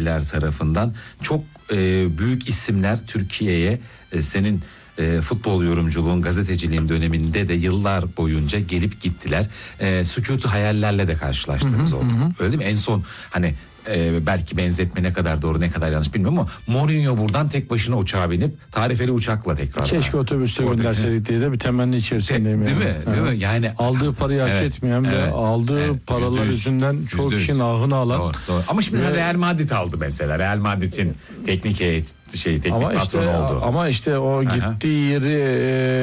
gazeteciler tarafından çok büyük isimler Türkiye'ye senin futbol yorumculuğun, gazeteciliğin döneminde de yıllar boyunca gelip gittiler. Sükutu hayallerle de karşılaştığımız oldu. Öyle değil mi? En son hani belki benzetme ne kadar doğru ne kadar yanlış bilmiyorum ama Mourinho buradan tek başına uçağa binip tarifeli uçakla tekrar. Keşke otobüste gönderseydik diye de bir temenni içerisindeyim. Değil yani. mi? Değil mi? Yani aldığı parayı hak etmeyen ve aldığı paralar yüzünden çok kişinin ahını alan. Doğru. Ama şimdi Real Madrid aldı mesela. Real Madrid'in teknik patronu oldu. Ama işte o gittiği yeri